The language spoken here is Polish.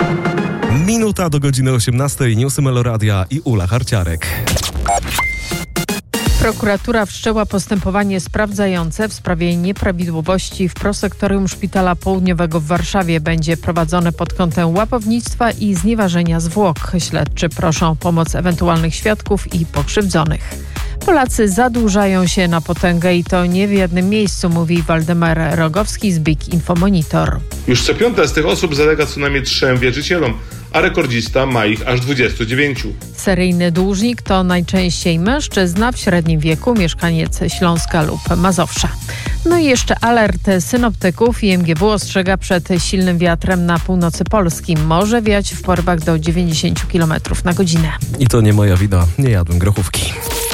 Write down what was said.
Minuta do godziny 18. Newsy Meloradia i Ula Harciarek. Prokuratura wszczęła postępowanie sprawdzające w sprawie nieprawidłowości w prosektorium Szpitala Południowego w Warszawie. Będzie prowadzone pod kątem łapownictwa i znieważenia zwłok. Śledczy proszą o pomoc ewentualnych świadków i pokrzywdzonych. Polacy zadłużają się na potęgę i to nie w jednym miejscu, mówi Waldemar Rogowski z Big Info Monitor. Już co piąta z tych osób zalega co najmniej 3 wierzycielom, a rekordzista ma ich aż 29. Seryjny dłużnik to najczęściej mężczyzna w średnim wieku, mieszkaniec Śląska lub Mazowsza. No i jeszcze alert synoptyków. IMGW ostrzega przed silnym wiatrem na północy Polski. Może wiać w porywach do 90 km na godzinę. I to nie moja wina, nie jadłem grochówki.